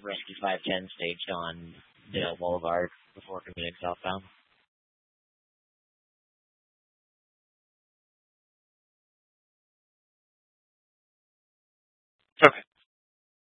Rescue 510 staged on Dale Boulevard before commuting southbound. Okay.